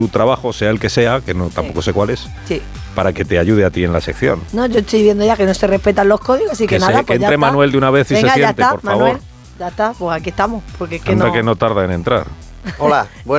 tu trabajo, sea el que sea, que no tampoco sé cuál es, Sí. para que te ayude a ti en la sección. No, yo estoy viendo ya que no se respetan los códigos, así que nada, que pues ya entre está. Manuel de una vez y Venga, se ya siente, está, por favor. Manuel, ya está, pues aquí estamos, porque es que Anda no... que no tarda en entrar. Hola, buenas.